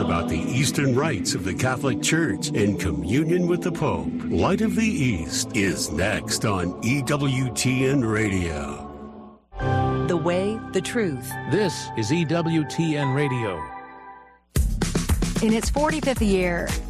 about the Eastern rites of the Catholic Church in communion with the Pope. Light of the East is next on EWTN Radio. The way, the truth. This is EWTN Radio. In its 45th year,